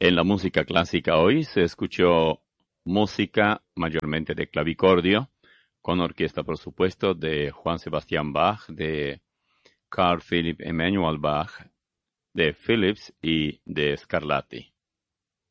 En la música clásica hoy se escuchó música mayormente de clavicordio, con orquesta, por supuesto, de Juan Sebastián Bach, de Carl Philipp Emanuel Bach, de Phillips y de Scarlatti.